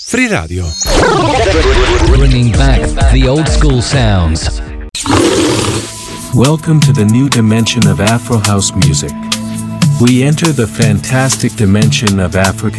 Free Radio. Bringing back the old school sounds. Welcome to the new dimension of Afro house music. We enter the fantastic dimension of African